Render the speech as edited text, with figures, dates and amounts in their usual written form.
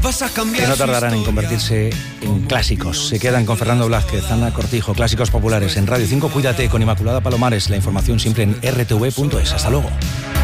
que no tardarán en convertirse en clásicos. Se quedan con Fernando Blázquez, Ana Cortijo, Clásicos Populares en Radio 5. Cuídate, con Inmaculada Palomares. La información siempre en rtv.es. Hasta luego.